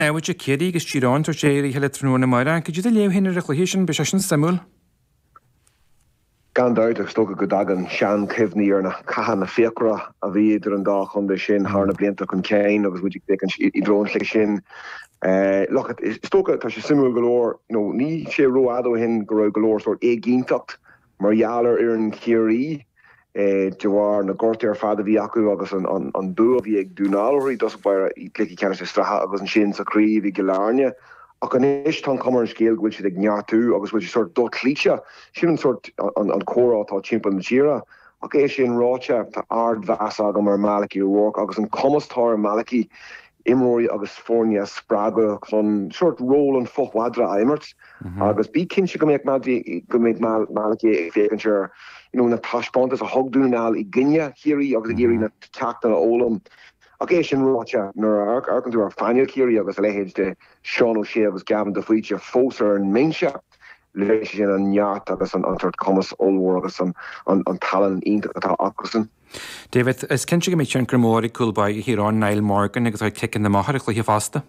Which a kiddy is Chiron or Jerry Helletrona Mara, could you the leave Henry Recreation Bishop Samuel? Gan uit sto go dagan Sean Kivney ar na cahan na fécra a bhí idir an dá chun sin hána blianta chun céin agus bud i drón lei sin. Look, stoka tá sé simú golóir, ní sé roiádó hin go raibh golóir sort égíntacht mar jaler ar an chéirí Jawar na gortir fada bhí acu agus an dú a bhí ag dúnáirí dos bair í clici ceanna sé stratha agus an sin sa crí bhí gilárne. Ac yn eich tan cymar yn sgil gwyl sydd ag niartú agus wyl sydd sort dot lísia sy'n yn sort an córa tá chimpan na tíra ac eich sy'n ráte tá ard vas agam ar malaki O'Rourke agus an comastar malaki imróí agus fórnia spraga chun sort ról an fochwadra aimert agus bí cinse go méid malaki ag fégan sure na taspont is a hogdúnál i ginne hirí agus a géirí na teachta na ólam. Okay, sin ráte nar arcan tú ar fáinil cíirí agus a lehéid de Sean O'Shea agus Gavin de Fuite fósar an méinse leis sin an neart agus an antart commas óhór agus an talan ínta atá acusan. David, is cin go méid sin grimóí coolba i hirán Niall Morgan agus ag ticin na mahar a chluiche fasta?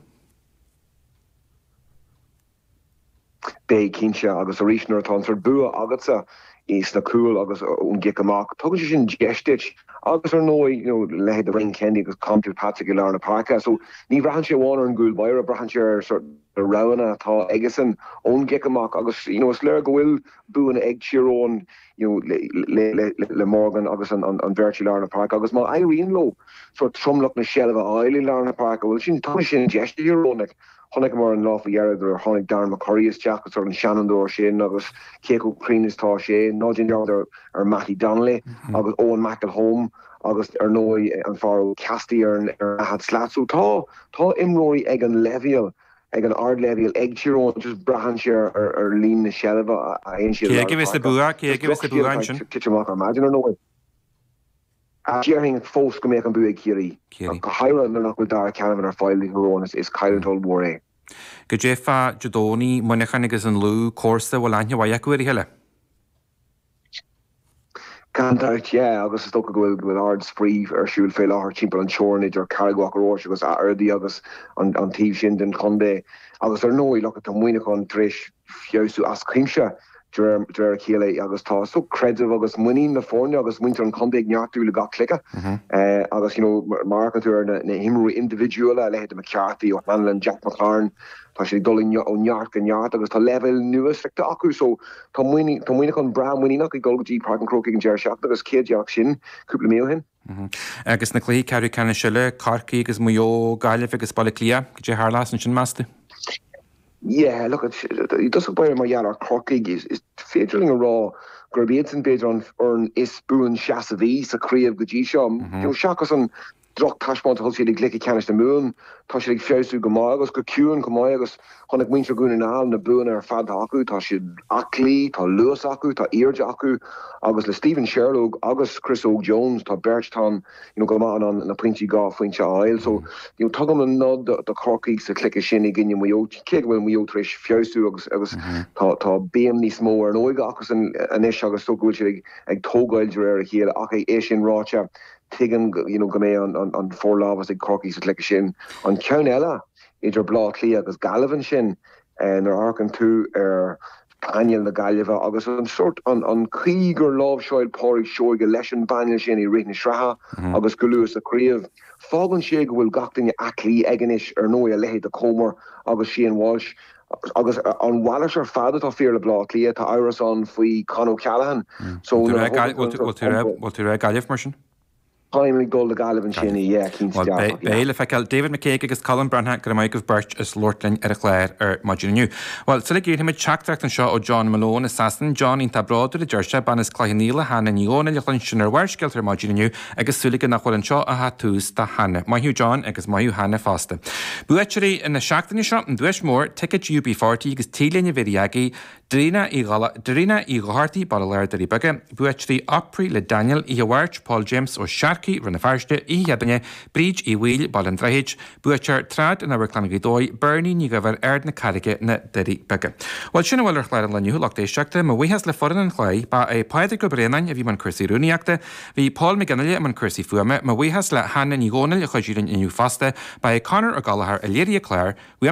Bé cinse agus a rísnar atá sort bua agatsa is na cool agus gic amach. Tugann sé sin gestitch agus ar nói, lehéad a ring Kenny agus compú Patrick i Lárna Parka. So ní brahan sé bhánar an gúil bair a brahan sé ar sort a rawana tá egasan ón gic amach agus is léir go bhfuil buan ag tíorón le Morgan agus an Virtue Lárna Parka agus má éiríonn lo sort tromlach na seileadh eile Lárna Parka bhfuil sin tá sin gestitúrónach. Honnig mar an láfa dhearad ar honnig Darren McCurry is teach ar an Shenandoah sin agus Keiko Crean is tá sé, Nodin Yard ar Matty Donnelly agus Owen McElhome agus ar nói an far Casti ar had Slatsu tá imróí ag an levial ag an ard levial ag tíorón just brahan sé ar lín na seileadh a ein sé. Cé give us the bua sin. Kitchamach ar imagine ar nói. Jearing fós go méid an buig cíirí. Go haire na nach go dar ceann ar fáilí goróin is caiiltól mór é. Go défa judóní munachan agus an lú cósta bhfuil aine bhaid acu i heile? Cantart, agus is tóca gohfuil ard spríomh ar siúil fé láthir timpeall an seornaid ar caragach aróis agus airdaí agus an tíobh sin den chundé. Agus ar nói lecha tá muoine chun tris fiosú as cuimse dwer chéile agus tá so creative agus muín na fórne agus winter an condé neartú le ga clica agus marketur na himú individuala le a McCarthy ó Manlan Jack McLaren tá sé dolin ó neart gan agus tá level nuas feta acu so tá muine chun bra muíach i golgotí Park an Croke an Jerry Shack agus céideach sin cúpla mé hin. Agus na clí ceú cena siile carcaí agus muo gaiileh agus bailla clia go dé hálas an sin measta. Yeah, look, it doesn't buy my yard or crockig is featuring a raw Grabians and Bedron or is spoon Shasavi, so creative Gajisha, Shakas on Drog Tashmont to Hulsi, the Glicky Canish the Moon, Toshi Fiosu Gamagos, Kukuan, Kamayagas, Honik Winter Gun and Al, Naboon or Fad Haku, Toshi Akli, To Lewis Aku, To Earjaku, August Le Stephen Sherlock, August Chris O. Jones, To Birchtown, Gaman on the Printy Golf, Winch Isle. So, Tugum and Nod, the Crockix, the Click a Shinny, Guinea, Kig when we Trish, Fiosu, August, To BM Nismo, and Oigakus and Ish August so good, like Togail here, Ake Asian Rocha. Tigan, go mé an four lavas ag corkies at like sin an Ceanella idir blá clia agus Gallivan sin and ar arcan tú Daniel na Galliva agus an sort an Krieger love shoil pori shoy go leis Daniel sin I rithna shraha agus go luas a creative fágan sé go bhfuil gachtain aclí eganis ar nói a lehéad a comer agus Shane Walsh agus an Wallis ar fada tá fear le blá clia tá iras an faoi Conor Callahan so will tú ra Galliv mar sin? Primary goal the Gallivan Shinny, Baile fekel David McCaig agus Colin Branham go Michael Birch is Lordlin Clare Module Well, so gé him chattracht an seo ó John Malone assassin John in tabráú le Georgia ban is Clainíla hanna níona lechan sinnar warskeltar Module agus sulige nach an seo a hat tús tá hanna. Maithú John agus maithú hanna fásta. Buetri in na seachtainna seo an dúis mór ticket UB40 agus tílenne veriagi Drina I Gharty Balair Dari Bugge, Buetri Opry le Daniel I Warch Paul James ó Shark Sharky rinne fearste í hebanne bríd í bhil ball an dreid butear trad in airclan dói Bernie ní gohar aird na carige na deí bege. Well sinna bhfuil chléir an leniu lacht éisteachta má bhuihas le foran an chléi ba é paidir go brenain a bhí man cursí rúniaachta, hí Paul McGinley man cursí fuame má bhuihas le hanna ní ggónail a chuidúrin inniu fasta ba é Conor a galahar a léirí a chléir